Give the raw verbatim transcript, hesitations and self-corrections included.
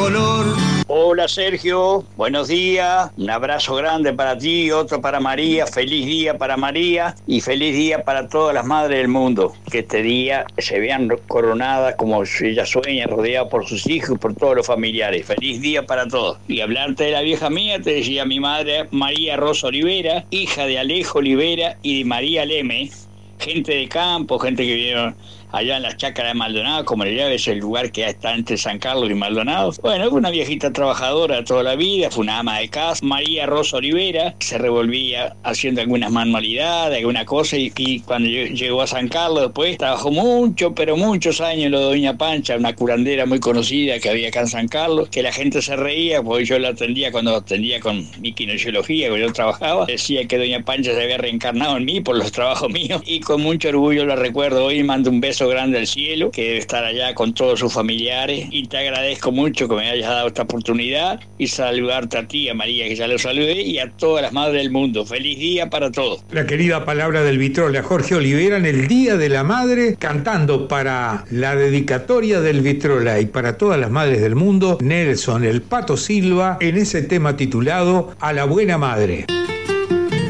color. Hola Sergio, buenos días, un abrazo grande para ti, otro para María, feliz día para María y feliz día para todas las madres del mundo, que este día se vean coronadas como ella sueña, rodeada por sus hijos y por todos los familiares. Feliz día para todos. Y hablarte de la vieja mía, te decía mi madre María Rosa Olivera, hija de Alejo Olivera y de María Leme, gente de campo, gente que vieron allá en las Chácaras de Maldonado, como le llave, es el lugar que está entre San Carlos y Maldonado. Bueno, fue una viejita trabajadora toda la vida, fue una ama de casa. María Rosa Olivera se revolvía haciendo algunas manualidades, alguna cosa, y, y cuando llegó a San Carlos después trabajó mucho, pero muchos años lo de Doña Pancha, una curandera muy conocida que había acá en San Carlos, que la gente se reía, porque yo la atendía cuando atendía con mi kinesiología, cuando yo trabajaba, decía que Doña Pancha se había reencarnado en mí por los trabajos míos, y con mucho orgullo la recuerdo hoy. Mando un beso grande al cielo, que debe estar allá con todos sus familiares, y te agradezco mucho que me hayas dado esta oportunidad, y saludarte a ti, a María, que ya lo saludé, y a todas las madres del mundo. Feliz día para todos. La querida palabra del Vitrola, Jorge Olivera, en el Día de la Madre, cantando para la dedicatoria del Vitrola y para todas las madres del mundo, Nelson el Pato Silva, en ese tema titulado A la Buena Madre.